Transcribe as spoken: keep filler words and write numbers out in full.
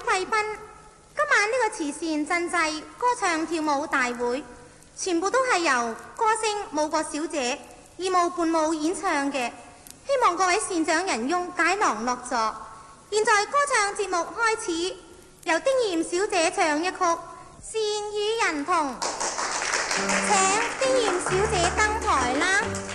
貴賓，今晚呢個慈善賑濟歌唱跳舞大會，全部都係由歌星舞國小姐義務伴舞演唱嘅，希望各位善長仁翁解囊樂座。現在歌唱節目開始，由丁艷小姐唱一曲《善與人同》，請丁艷小姐登台啦。